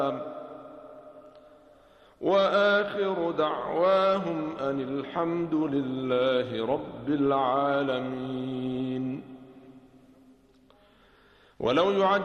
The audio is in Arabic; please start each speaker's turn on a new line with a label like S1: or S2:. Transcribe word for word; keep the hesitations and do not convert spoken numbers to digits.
S1: وآخر دعواهم أن الحمد لله رب العالمين. ولو يعد